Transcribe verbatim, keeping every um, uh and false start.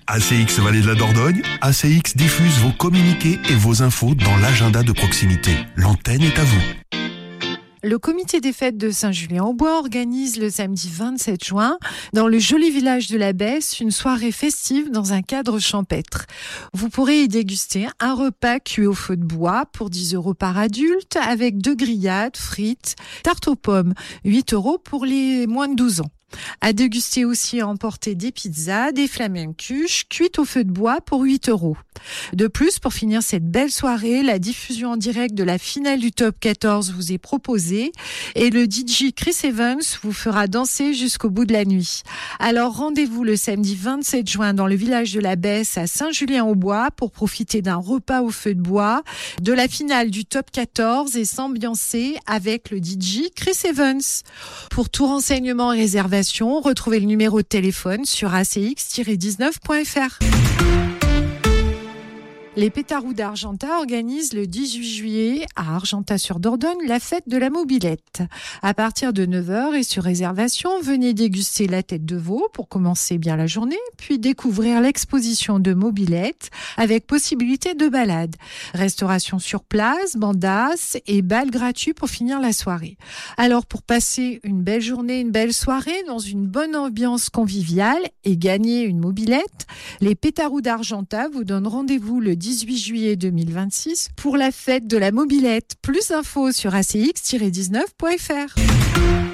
A C X Vallée de la Dordogne, A C X diffuse vos communiqués et vos infos dans l'agenda de proximité. L'antenne est à vous. Le comité des fêtes de Saint-Julien-au-Bois organise le samedi vingt-sept juin, dans le joli village de la Besse, une soirée festive dans un cadre champêtre. Vous pourrez y déguster un repas cuit au feu de bois pour dix euros par adulte, avec deux grillades, frites, tarte aux pommes, huit euros pour les moins de douze ans. À déguster aussi et emporter des pizzas, des flamencuches cuites au feu de bois pour huit euros. De plus, pour finir cette belle soirée, la diffusion en direct de la finale du top quatorze vous est proposée et le D J Chris Evans vous fera danser jusqu'au bout de la nuit. Alors rendez-vous le samedi vingt-sept juin dans le village de la Besse à Saint-Julien-au-Bois pour profiter d'un repas au feu de bois, de la finale du top quatorze et s'ambiancer avec le D J Chris Evans. Pour tout renseignement et réservation, retrouvez le numéro de téléphone sur a c x dix-neuf point f r. Les Pétarous d'Argentat organisent le dix-huit juillet à Argentat-sur-Dordogne la fête de la mobilette. À partir de neuf heures et sur réservation, venez déguster la tête de veau pour commencer bien la journée, puis découvrir l'exposition de mobilettes avec possibilité de balade. Restauration sur place, bandas et bal gratuit pour finir la soirée. Alors pour passer une belle journée, une belle soirée dans une bonne ambiance conviviale et gagner une mobilette, les Pétarous d'Argentat vous donnent rendez-vous le dix-huit juillet deux mille vingt-six pour la fête de la mobilette. Plus d'infos sur a c x dix-neuf point f r.